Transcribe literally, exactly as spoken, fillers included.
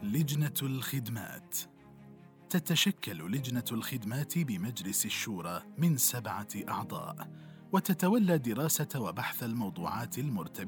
لجنة الخدمات. تتشكل لجنة الخدمات بمجلس الشورى من سبعة أعضاء، وتتولى دراسة وبحث الموضوعات المرتبطة